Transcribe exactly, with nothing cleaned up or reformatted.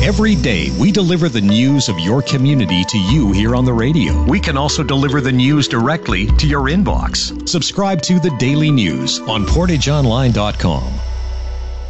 Every day, we deliver the news of your community to you here on the radio. We can also deliver the news directly to your inbox. Subscribe to the Daily News on portage online dot com.